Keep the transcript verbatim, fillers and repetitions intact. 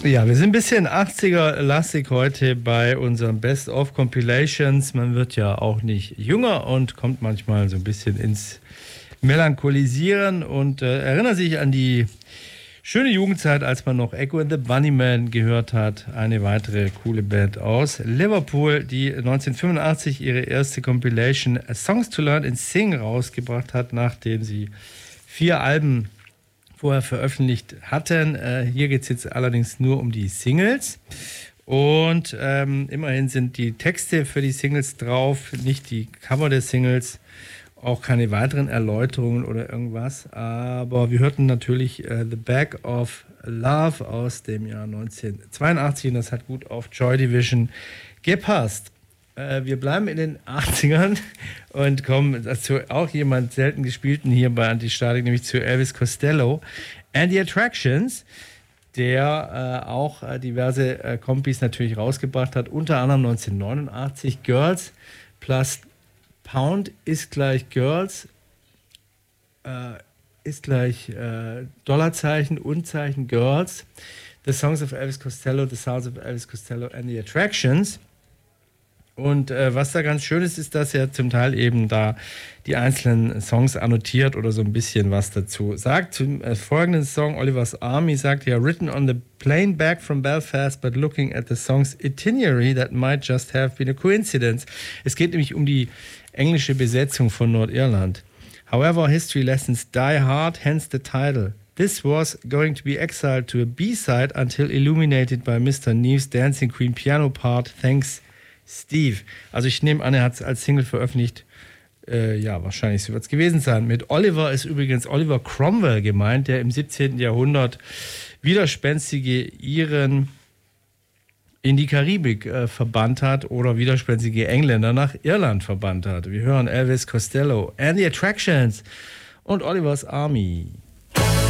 Ja, wir sind ein bisschen achtziger-lastig heute bei unseren Best-of-Compilations. Man wird ja auch nicht jünger und kommt manchmal so ein bisschen ins Melancholisieren und äh, erinnert sich an die schöne Jugendzeit, als man noch Echo and the Bunnymen gehört hat. Eine weitere coole Band aus Liverpool, die neunzehnhundertfünfundachtzig ihre erste Compilation Songs to Learn and Sing rausgebracht hat, nachdem sie vier Alben vorher veröffentlicht hatten. Äh, hier geht es jetzt allerdings nur um die Singles. Und ähm, immerhin sind die Texte für die Singles drauf, nicht die Cover der Singles, auch keine weiteren Erläuterungen oder irgendwas. Aber wir hörten natürlich äh, The Bag of Love aus dem Jahr neunzehnhundertzweiundachtzig und das hat gut auf Joy Division gepasst. Äh, wir bleiben in den achtzigern und kommen dazu auch jemand selten gespielten hier bei Antistatik, nämlich zu Elvis Costello and the Attractions, der äh, auch äh, diverse äh, Kompis natürlich rausgebracht hat, unter anderem neunzehnhundertneunundachtzig Girls plus Pound ist gleich Girls, äh, ist gleich äh, Dollarzeichen, Unzeichen Girls, The Songs of Elvis Costello, The Sounds of Elvis Costello and the Attractions. Und äh, was da ganz schön ist, ist, dass er zum Teil eben da die einzelnen Songs annotiert oder so ein bisschen was dazu sagt. Zum äh, folgenden Song, Oliver's Army, sagt er, written on the plane back from Belfast, but looking at the song's itinerary, that might just have been a coincidence. Es geht nämlich um die englische Besetzung von Nordirland. However, history lessons die hard, hence the title. This was going to be exiled to a B-side until illuminated by Mister Neve's Dancing Queen piano part, thanks Steve. Also ich nehme an, er hat es als Single veröffentlicht. Äh, ja, wahrscheinlich so wird es gewesen sein. Mit Oliver ist übrigens Oliver Cromwell gemeint, der im siebzehnten Jahrhundert widerspenstige Iren in die Karibik äh, verbannt hat oder widerspenstige Engländer nach Irland verbannt hat. Wir hören Elvis Costello and the Attractions und Oliver's Army.